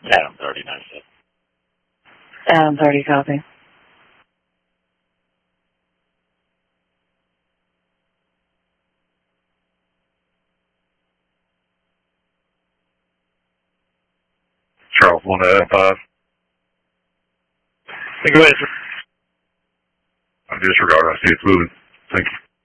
Adam 30, 97. Adam 30, copy. Charles 1 to Adam 5. Hey, go ahead, sir. I'm disregarding. I see it's moving. Thank you.